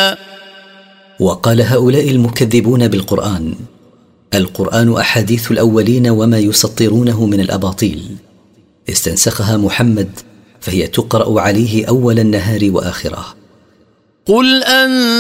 وقال هؤلاء المكذبون بالقرآن: القرآن أحاديث الأولين وما يسطرونه من الأباطيل، استنسخها محمد فهي تقرأ عليه أول النهار وآخره. قل